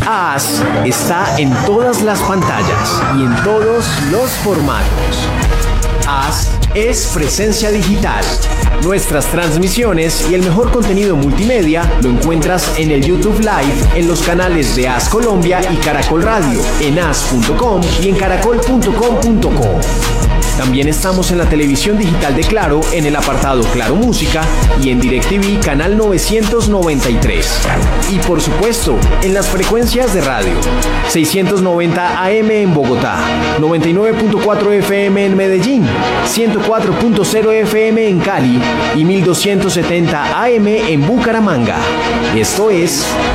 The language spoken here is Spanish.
AS está en todas las pantallas y en todos los formatos. AS es presencia digital. Nuestras transmisiones y el mejor contenido multimedia lo encuentras en el YouTube Live, en los canales de AS Colombia y Caracol Radio, en as.com y en caracol.com.co. También estamos en la televisión digital de Claro, en el apartado Claro Música y en DirecTV canal 993. Y por supuesto, en las frecuencias de radio: 690 AM en Bogotá, 99.4 FM en Medellín, 104.0 FM en Cali y 1270 AM en Bucaramanga. Esto es